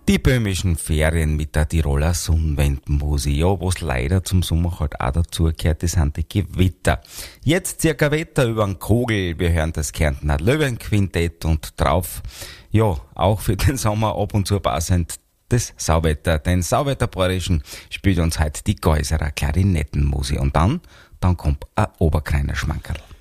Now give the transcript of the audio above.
Die böhmischen Ferien mit der Tiroler Sonnenwendmusik, ja, was leider zum Sommer halt auch dazu gehört, das sind die Gewitter. Jetzt circa Wetter über den Kogel, wir hören das Kärntner Löwenquintett und drauf, ja, auch für den Sommer ab und zu passend das Sauwetter. Den Sauwetterbayerischen spielt uns heute die Geuserer Klarinettenmusik und dann kommt ein Oberkreiner Schmankerl.